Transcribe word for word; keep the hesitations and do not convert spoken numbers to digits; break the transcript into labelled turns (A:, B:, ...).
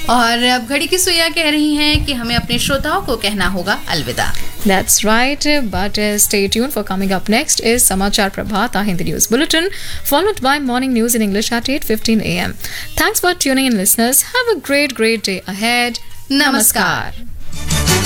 A: और अब घड़ी की सुइयां कह रही हैं कि हमें अपने श्रोताओं को कहना होगा अलविदा.
B: That's right, but uh, stay tuned for coming up next is Samachar Prabhat, our Hindi News Bulletin, followed by Morning News in English at eight fifteen a m. Thanks for tuning in, listeners. Have a great, great day ahead.
A: Namaskar.